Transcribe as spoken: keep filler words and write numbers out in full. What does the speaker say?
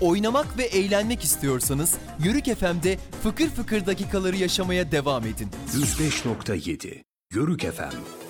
Oynamak ve eğlenmek istiyorsanız Yörük F M'de fıkır fıkır dakikaları yaşamaya devam edin. yüz beş nokta yedi Yörük F M